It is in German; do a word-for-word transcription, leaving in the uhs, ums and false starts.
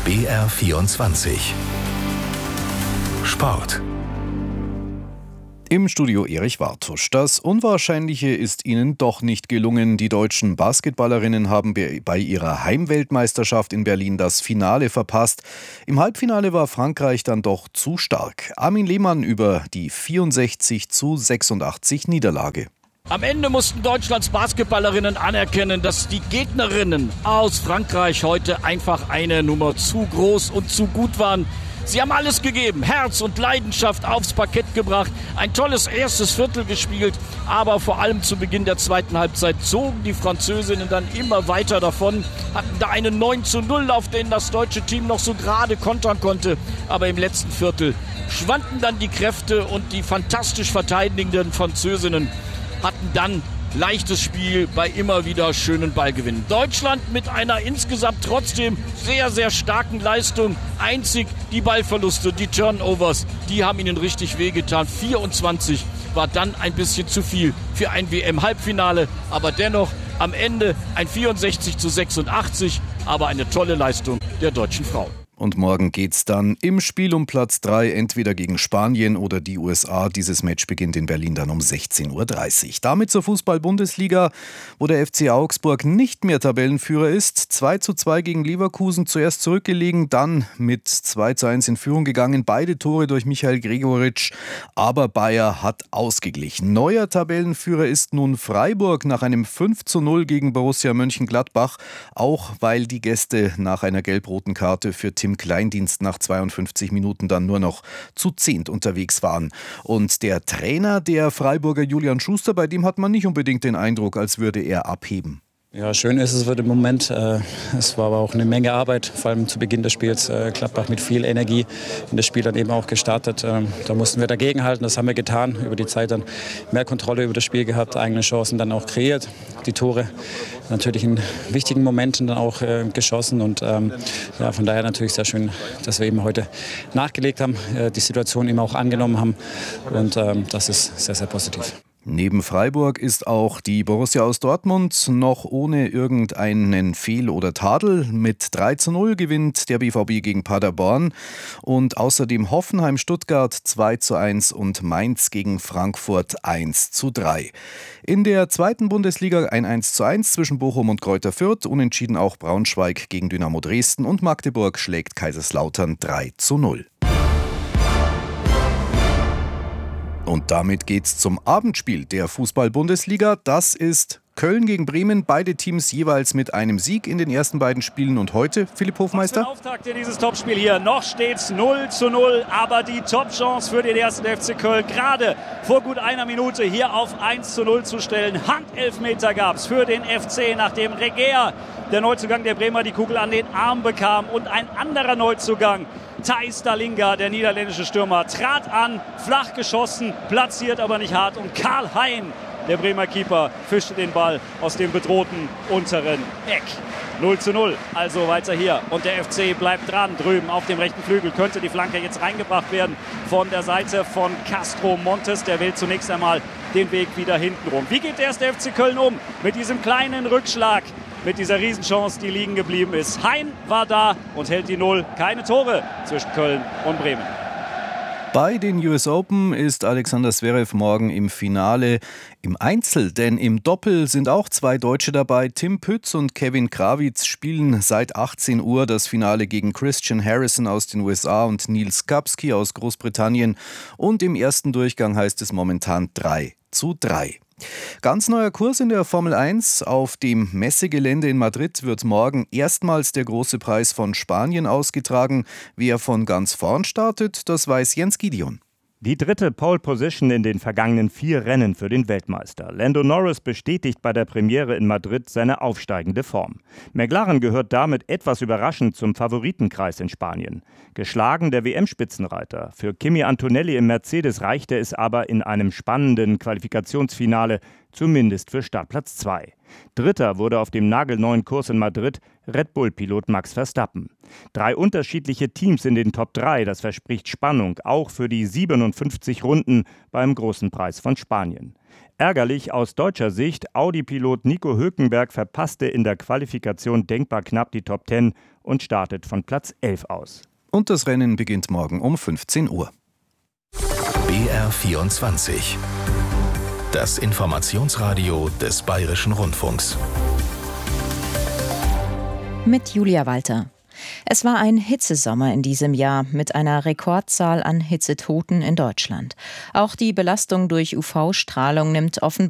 B R vierundzwanzig Sport. Im Studio Erich Wartusch. Das Unwahrscheinliche ist ihnen doch nicht gelungen. Die deutschen Basketballerinnen haben bei ihrer Heimweltmeisterschaft in Berlin das Finale verpasst. Im Halbfinale war Frankreich dann doch zu stark. Armin Lehmann über die vierundsechzig zu sechsundachtzig Niederlage. Am Ende mussten Deutschlands Basketballerinnen anerkennen, dass die Gegnerinnen aus Frankreich heute einfach eine Nummer zu groß und zu gut waren. Sie haben alles gegeben, Herz und Leidenschaft aufs Parkett gebracht, ein tolles erstes Viertel gespielt, aber vor allem zu Beginn der zweiten Halbzeit zogen die Französinnen dann immer weiter davon, hatten da einen neun zu null Lauf, den das deutsche Team noch so gerade kontern konnte, aber im letzten Viertel schwanden dann die Kräfte und die fantastisch verteidigenden Französinnen hatten dann leichtes Spiel bei immer wieder schönen Ballgewinnen. Deutschland mit einer insgesamt trotzdem sehr, sehr starken Leistung. Einzig die Ballverluste, die Turnovers, die haben ihnen richtig wehgetan. vierundzwanzig war dann ein bisschen zu viel für ein W M-Halbfinale. Aber dennoch am Ende ein vierundsechzig zu sechsundachtzig, aber eine tolle Leistung der deutschen Frauen. Und morgen geht's dann im Spiel um Platz drei entweder gegen Spanien oder die U S A. Dieses Match beginnt in Berlin dann um sechzehn Uhr dreißig. Damit zur Fußball-Bundesliga, wo der F C Augsburg nicht mehr Tabellenführer ist. zwei zu zwei gegen Leverkusen, zuerst zurückgelegen, dann mit zwei zu eins in Führung gegangen. Beide Tore durch Michael Gregoritsch, aber Bayer hat ausgeglichen. Neuer Tabellenführer ist nun Freiburg nach einem fünf zu null gegen Borussia Mönchengladbach. Auch weil die Gäste nach einer gelb-roten Karte für Tim Kleindienst nach zweiundfünfzig Minuten dann nur noch zu zehnt unterwegs waren. Und der Trainer der Freiburger, Julian Schuster, bei dem hat man nicht unbedingt den Eindruck, als würde er abheben. Ja, schön ist es wird im Moment. Es war aber auch eine Menge Arbeit, vor allem zu Beginn des Spiels. Gladbach mit viel Energie in das Spiel dann eben auch gestartet. Da mussten wir dagegenhalten, das haben wir getan. Über die Zeit dann mehr Kontrolle über das Spiel gehabt, eigene Chancen dann auch kreiert. Die Tore natürlich in wichtigen Momenten dann auch geschossen. Und ja, von daher natürlich sehr schön, dass wir eben heute nachgelegt haben, die Situation eben auch angenommen haben. Und das ist sehr, sehr positiv. Neben Freiburg ist auch die Borussia aus Dortmund noch ohne irgendeinen Fehl oder Tadel. Mit drei zu null gewinnt der B V B gegen Paderborn und außerdem Hoffenheim Stuttgart zwei zu eins und Mainz gegen Frankfurt eins zu drei. In der zweiten Bundesliga ein eins zu eins zwischen Bochum und Greuther Fürth, unentschieden auch Braunschweig gegen Dynamo Dresden und Magdeburg schlägt Kaiserslautern drei zu null. Und damit geht's zum Abendspiel der Fußball-Bundesliga. Das ist Köln gegen Bremen. Beide Teams jeweils mit einem Sieg in den ersten beiden Spielen. Und heute, Philipp Hofmeister? Was für ein Auftakt in dieses Topspiel hier. Noch steht's null zu null. Aber die Top-Chance für den ersten F C Köln, gerade vor gut einer Minute hier auf eins zu null zu stellen. Handelfmeter gab's für den F C, nachdem Regeer, der Neuzugang der Bremer, die Kugel an den Arm bekam. Und ein anderer Neuzugang, Thijs Dallinga, der niederländische Stürmer, trat an, flach geschossen, platziert aber nicht hart. Und Karl Hein, der Bremer Keeper, fischte den Ball aus dem bedrohten unteren Eck. null zu null, also weiter hier. Und der F C bleibt dran, drüben auf dem rechten Flügel. Könnte die Flanke jetzt reingebracht werden von der Seite von Castro Montes. Der will zunächst einmal den Weg wieder hinten rum. Wie geht der erste F C Köln um mit diesem kleinen Rückschlag? Mit dieser Riesenchance, die liegen geblieben ist. Hein war da und hält die Null. Keine Tore zwischen Köln und Bremen. Bei den U S Open ist Alexander Zverev morgen im Finale im Einzel, denn im Doppel sind auch zwei Deutsche dabei. Tim Pütz und Kevin Krawitz spielen seit achtzehn Uhr das Finale gegen Christian Harrison aus den U S A und Neil Skapski aus Großbritannien. Und im ersten Durchgang heißt es momentan drei zu drei. Ganz neuer Kurs in der Formel eins. Auf dem Messegelände in Madrid wird morgen erstmals der große Preis von Spanien ausgetragen. Wer von ganz vorn startet, das weiß Jens Gideon. Die dritte Pole Position in den vergangenen vier Rennen für den Weltmeister. Lando Norris bestätigt bei der Premiere in Madrid seine aufsteigende Form. McLaren gehört damit etwas überraschend zum Favoritenkreis in Spanien. Geschlagen der W M-Spitzenreiter. Für Kimi Antonelli im Mercedes reichte es aber in einem spannenden Qualifikationsfinale, zumindest für Startplatz zwei. Dritter wurde auf dem nagelneuen Kurs in Madrid Red Bull-Pilot Max Verstappen. Drei unterschiedliche Teams in den Top drei, das verspricht Spannung, auch für die siebenundfünfzig Runden beim Großen Preis von Spanien. Ärgerlich aus deutscher Sicht, Audi-Pilot Nico Hülkenberg verpasste in der Qualifikation denkbar knapp die Top zehn und startet von Platz elf aus. Und das Rennen beginnt morgen um fünfzehn Uhr. B R vierundzwanzig. Das Informationsradio des Bayerischen Rundfunks. Mit Julia Walter. Es war ein Hitzesommer in diesem Jahr mit einer Rekordzahl an Hitzetoten in Deutschland. Auch die Belastung durch U V-Strahlung nimmt offenbar